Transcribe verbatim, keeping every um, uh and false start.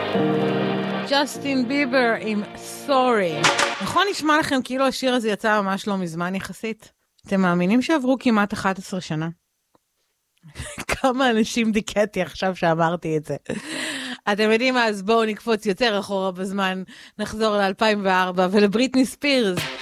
ג'סטין ביבר עם Sorry. נכון נשמע לכם כאילו השיר הזה יצא ממש לא מזמן יחסית? אתם מאמינים שעברו כמעט אחת עשרה שנה? כמה אנשים דיכאתי עכשיו שאמרתי את זה. אתם יודעים מה? אז בואו נקפוץ יותר אחורה בזמן, נחזור ל-אלפיים וארבע ולבריטני ספירס.